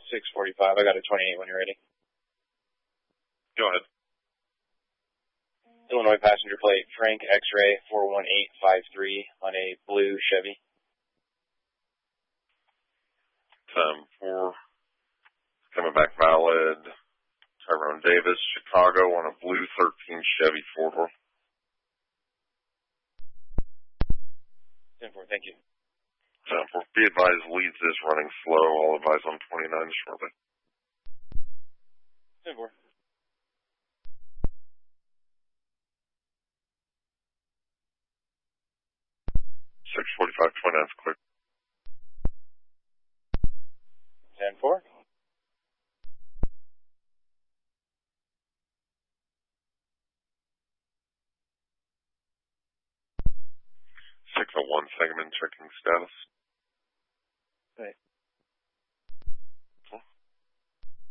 645. I got a 28 when you're ready. Go ahead. Illinois passenger plate, Frank X-ray 41853 on a blue Chevy. 10-4. Coming back valid. Tyrone Davis, Chicago on a blue 13 Chevy 4-door. 10-4, thank you. 10-4. Be advised, leads is running slow. I'll advise on 29 shortly. 10-4. 645, 29's clear. 10-4. 601 segment checking status. Right.